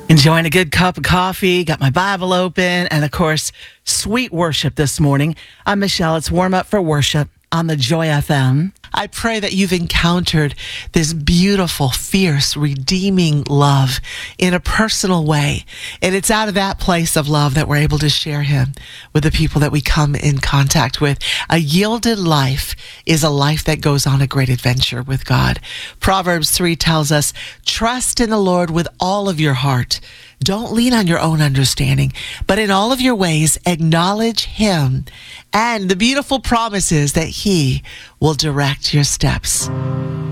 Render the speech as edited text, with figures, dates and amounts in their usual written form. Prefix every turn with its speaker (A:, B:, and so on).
A: Enjoying a good cup of coffee, got my Bible open, and of course, sweet worship this morning. I'm Michelle. It's Warm Up for Worship on the Joy FM. I pray that you've encountered this beautiful, fierce, redeeming love in a personal way. And it's out of that place of love that we're able to share him with the people that we come in contact with. A yielded life is a life that goes on a great adventure with God. Proverbs 3 tells us, trust in the Lord with all of your heart. Don't lean on your own understanding, but in all of your ways, acknowledge him. And the beautiful promise is that he will direct your steps.